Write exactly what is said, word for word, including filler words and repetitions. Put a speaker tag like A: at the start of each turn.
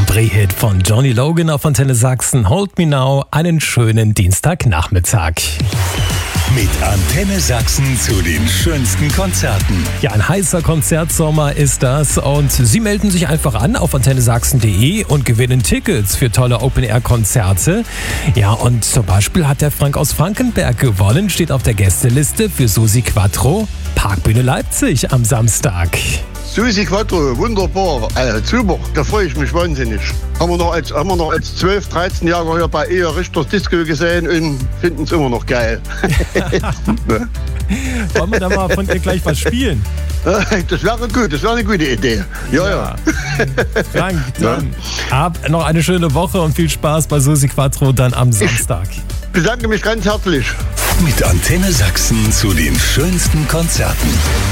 A: Brehit von Johnny Logan auf Antenne Sachsen. Hold Me Now. Einen schönen Dienstagnachmittag.
B: Mit Antenne Sachsen zu den schönsten Konzerten.
A: Ja, ein heißer Konzertsommer ist das und Sie melden sich einfach an auf antenne sachsen punkt de und gewinnen Tickets für tolle Open-Air-Konzerte. Ja, und zum Beispiel hat der Frank aus Frankenberg gewonnen, steht auf der Gästeliste für Susi Quattro, Parkbühne Leipzig am Samstag.
C: Susi Quattro, wunderbar, äh, super, da freue ich mich wahnsinnig. Haben wir noch als, haben wir noch als zwölf-, dreizehn-Jähriger hier bei Ehe Richters Disco gesehen und finden es immer noch geil. Ne?
A: Wollen wir da mal von dir gleich was spielen?
C: Das wäre gut, das wäre eine gute Idee. Ja, ja.
A: ja. Frank, dann ab noch eine schöne Woche und viel Spaß bei Susi Quattro dann am Samstag.
C: Ich bedanke mich ganz herzlich.
B: Mit Antenne Sachsen zu den schönsten Konzerten.